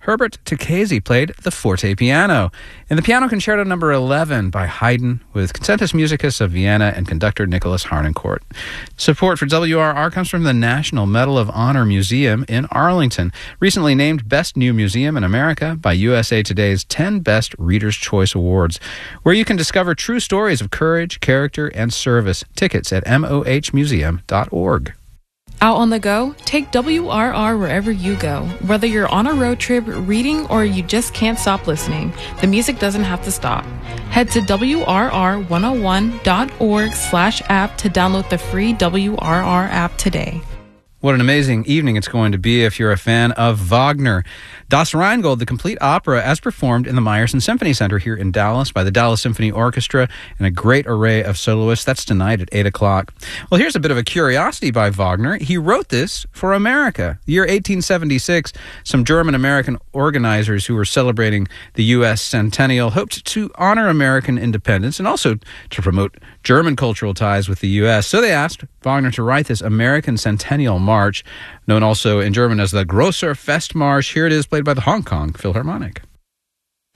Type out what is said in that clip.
Herbert Takazy played the forte piano. In the Piano Concerto No. 11 by Haydn with Concertus Musicus of Vienna and conductor Nicholas Harnoncourt. Support for WRR comes from the National Medal of Honor Museum in Arlington, recently named Best New Museum in America by USA Today's 10 Best Reader's Choice Awards, where you can discover true stories of courage, character, and service. Tickets at mohmuseum.org. Out on the go? Take WRR wherever you go. Whether you're on a road trip, reading, or you just can't stop listening, the music doesn't have to stop. Head to WRR101.org/app to download the free WRR app today. What an amazing evening it's going to be if you're a fan of Wagner. Das Rheingold, the complete opera as performed in the Meyerson Symphony Center here in Dallas by the Dallas Symphony Orchestra and a great array of soloists. That's tonight at 8 o'clock. Well, here's a bit of a curiosity by Wagner. He wrote this for America. The year 1876, some German-American organizers who were celebrating the U.S. centennial hoped to honor American independence and also to promote German cultural ties with the U.S. So they asked Wagner to write this American Centennial March, known also in German as the Grosser Festmarsch. Here it is, played by the Hong Kong Philharmonic.